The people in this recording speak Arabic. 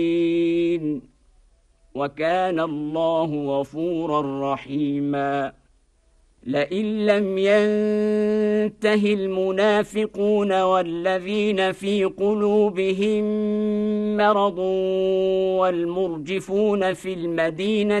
وكان الله غفورا رحيما لئن لم ينته المنافقون والذين في قلوبهم مرض والمرجفون في المدينة